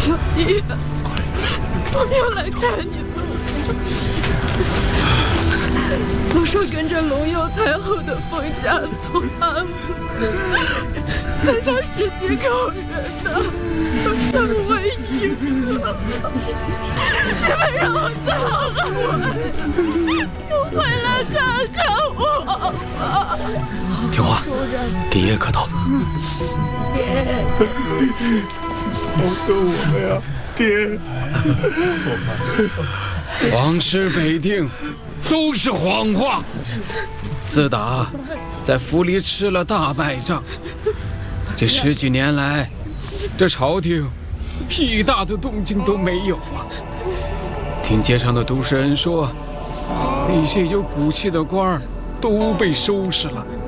小弟，我又来看你们。我说跟着隆佑太后的封家族安抚，才将10几口人呢，都成为一个。你们让我再好好玩，就回来看看我吧。 听话，给爷爷磕头。 爹， 饶过我们呀，爹！ 王师北定都是谎话。自打在府里吃了大败仗，这10几年来，这朝廷屁大的动静都没有啊。听街上的都市人说，那些有骨气的官儿都被收拾了。